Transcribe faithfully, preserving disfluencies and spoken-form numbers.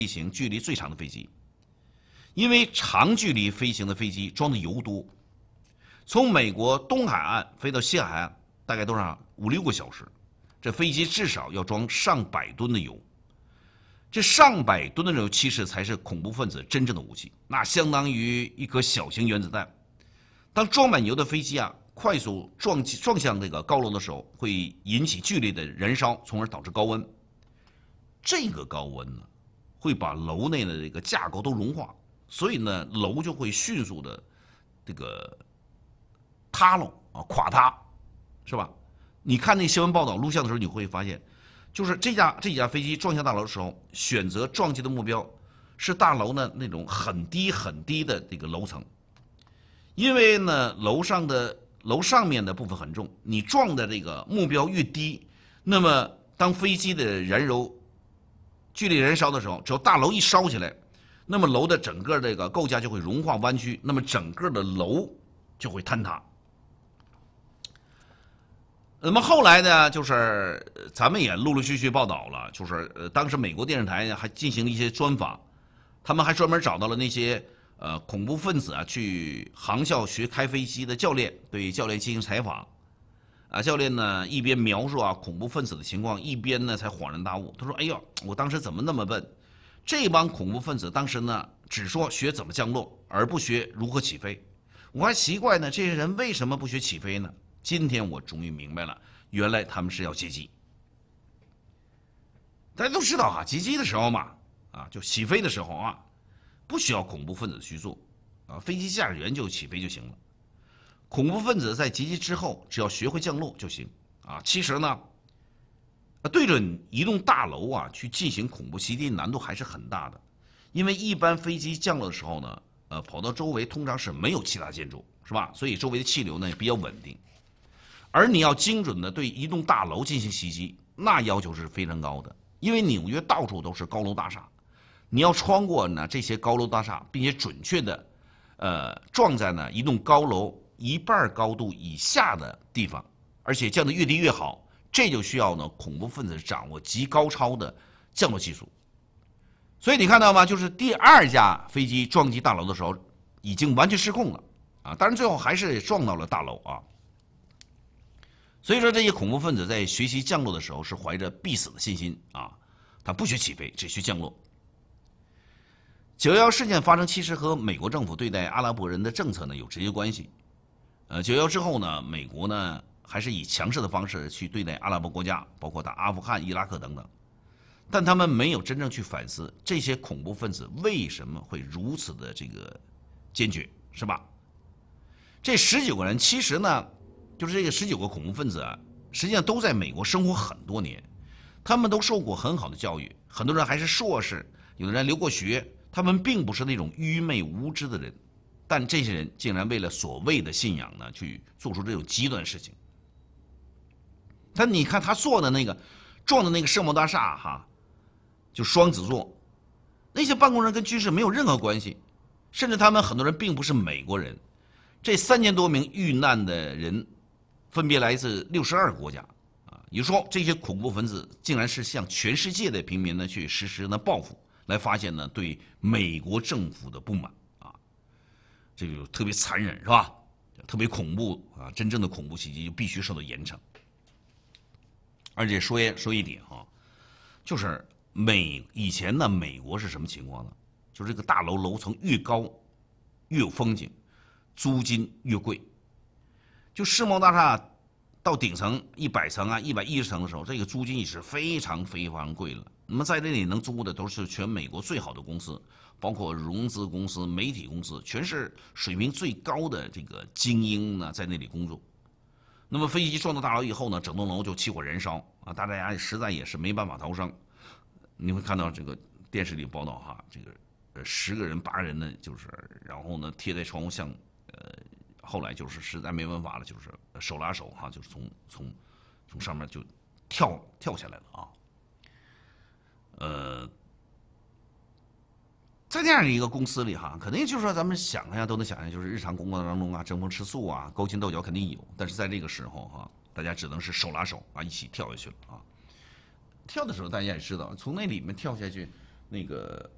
飞行距离最长的飞机，因为长距离飞行的飞机装的油多，从美国东海岸飞到西海岸大概多少？五六个小时，这飞机至少要装上百吨的油。这上百吨的油其实才是恐怖分子真正的武器，那相当于一颗小型原子弹。当装满油的飞机啊快速撞撞向这个高楼的时候，会引起剧烈的燃烧，从而导致高温。这个高温呢，会把楼内的这个架构都融化，所以呢，楼就会迅速的这个塌落啊，垮塌，是吧？你看那新闻报道录像的时候，你会发现，就是这架这架飞机撞向大楼的时候，选择撞击的目标是大楼呢那种很低很低的这个楼层，因为呢楼上的楼上面的部分很重，你撞的这个目标越低，那么当飞机的燃油剧烈燃烧的时候，只要大楼一烧起来，那么楼的整个这个构架就会融化弯曲，那么整个的楼就会坍塌。那么后来呢，就是咱们也陆陆续续报道了，就是呃，当时美国电视台还进行了一些专访，他们还专门找到了那些呃恐怖分子啊去航校学开飞机的教练，对教练进行采访。啊，教练呢一边描述啊恐怖分子的情况，一边呢才恍然大悟。他说：“哎呦，我当时怎么那么笨？这帮恐怖分子当时呢只说学怎么降落，而不学如何起飞。我还奇怪呢，这些人为什么不学起飞呢？今天我终于明白了，原来他们是要接机。大家都知道哈、啊，接机的时候嘛，啊，就起飞的时候啊，不需要恐怖分子去做，啊，飞机驾驶员就起飞就行了。恐怖分子在接机之后，只要学会降落就行啊。其实呢，对准一栋大楼啊去进行恐怖袭击难度还是很大的，因为一般飞机降落的时候呢，呃，跑到周围通常是没有其他建筑，是吧？所以周围的气流呢也比较稳定。而你要精准的对一栋大楼进行袭击，那要求是非常高的，因为纽约到处都是高楼大厦，你要穿过呢这些高楼大厦，并且准确的，呃，撞在呢一栋高楼一半高度以下的地方，而且降得越低越好，这就需要呢恐怖分子掌握极高超的降落技术。所以你看到吗？就是第二架飞机撞击大楼的时候，已经完全失控了啊！当然最后还是撞到了大楼啊。所以说，这些恐怖分子在学习降落的时候是怀着必死的信心啊，他不学起飞，只学降落。九一一事件发生，其实和美国政府对待阿拉伯人的政策呢有直接关系。呃，九一一之后呢，美国呢还是以强势的方式去对待阿拉伯国家，包括打阿富汗、伊拉克等等，但他们没有真正去反思这些恐怖分子为什么会如此的这个坚决，是吧？这十九个人其实呢。就是这个十九个恐怖分子啊，实际上都在美国生活很多年，他们都受过很好的教育，很多人还是硕士，有的人留过学，他们并不是那种愚昧无知的人，但这些人竟然为了所谓的信仰呢，去做出这种极端的事情。但你看他做的那个撞的那个世贸大厦哈，就双子座，那些办公人跟军事没有任何关系，甚至他们很多人并不是美国人，这三千多名遇难的人。分别来自六十二个国家，啊，也就是说，这些恐怖分子竟然是向全世界的平民呢去实施呢报复，来发现呢对美国政府的不满啊，这个特别残忍是吧？特别恐怖啊！真正的恐怖袭击就必须受到严惩。而且说一说一点哈、啊，就是美以前呢，美国是什么情况呢？就是这个大楼楼层越高，越有风景，租金越贵。就世贸大厦到顶层一百层啊、一百一十层的时候，这个租金也是非常非常贵了。那么在这里能租的都是全美国最好的公司，包括融资公司、媒体公司，全是水平最高的这个精英呢，在那里工作。那么飞机撞到大楼以后呢，整栋楼就起火燃烧啊，大家实在也是没办法逃生。你会看到这个电视里报道哈，这个呃十个人八个人呢，就是然后呢贴在窗户像呃。后来就是实在没办法了，就是手拉手哈，就是从从从上面就跳跳下来了啊。呃，在这样的一个公司里哈，肯定就是说咱们想象都能想象，就是日常工作当中啊，争风吃醋啊，勾心斗角肯定有，但是在这个时候哈，大家只能是手拉手啊，一起跳下去了啊。跳的时候大家也知道，从那里面跳下去，那个